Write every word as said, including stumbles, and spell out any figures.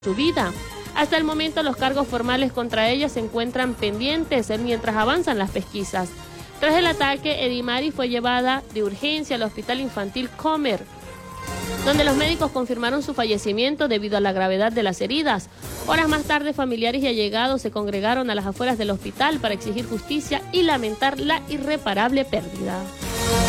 su vida. Hasta el momento los cargos formales contra ella se encuentran pendientes mientras avanzan las pesquisas. Tras el ataque, Edimari fue llevada de urgencia al Hospital Infantil Comer, donde los médicos confirmaron su fallecimiento debido a la gravedad de las heridas. Horas más tarde, familiares y allegados se congregaron a las afueras del hospital para exigir justicia y lamentar la irreparable pérdida.